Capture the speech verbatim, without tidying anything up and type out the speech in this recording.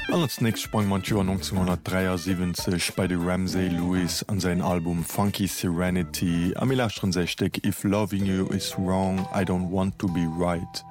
Als nächst sprang man Joer neunzehnhundertdreiundsiebzig bei de Ramsey Lewis an sein Album Funky Serenity am Milastron sechzig If Loving You Is Wrong, I Don't Want to Be Right.